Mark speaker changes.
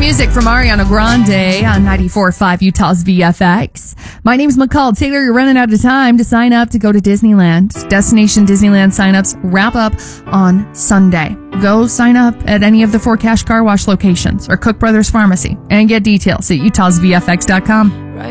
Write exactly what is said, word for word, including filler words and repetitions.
Speaker 1: Music from Ariana Grande on ninety-four point five Utah's V F X. My name's McCall Taylor. You're running out of time to sign up to go to Disneyland. Destination Disneyland signups wrap up on Sunday. Go sign up at any of the four Cash Car Wash locations or Cook Brothers Pharmacy and get details at utahs v f x dot com.